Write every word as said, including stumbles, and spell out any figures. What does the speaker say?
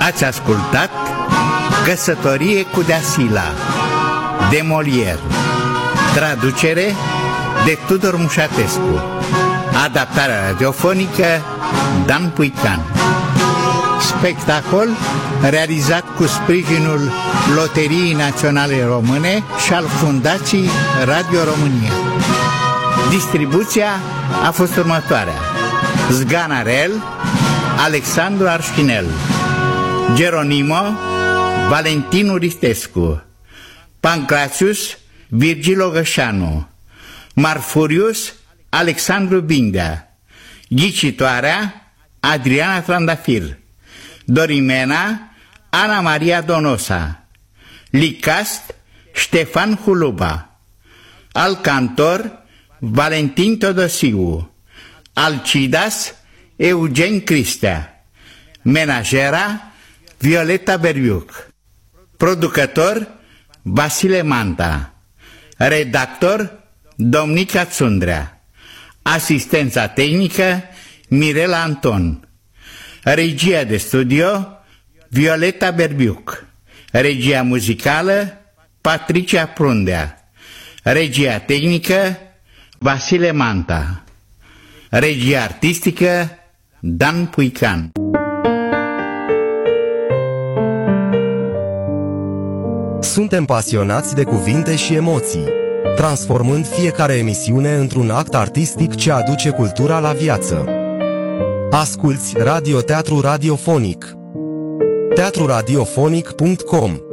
Ați ascultat Căsătorie cu Deasila de Molière, traducere de Tudor Mușatescu, adaptare radiofonică Dan Puican. Spectacol realizat cu sprijinul Loteriei Naționale Române și al Fundației Radio România. Distribuția a fost următoarea: Zganarel, Alexandru Arșinel, Geronimo, Valentin Uristescu, Pancrațius, Virgil Ogășanu, Marfurius, Alexandru Bindea, Ghicitoarea, Adriana Trandafir, Dorimena, Ana Maria Donosa, Licast, Ștefan Huluba, Alcantor, Valentin Todosiu, Alcidas, Eugen Cristea, Menajera, Violeta Berbiuc, producător Vasile Manta, redactor Domnica Țundrea, asistența tehnică Mirela Anton, regia de studio Violeta Berbiuc, regia muzicală Patricia Prundea, regia tehnică Vasile Manta, regia artistică Dan Puican. Suntem pasionați de cuvinte și emoții, transformând fiecare emisiune într-un act artistic ce aduce cultura la viață. Asculți Radio Teatru Radiofonic. teatru radiofonic punct com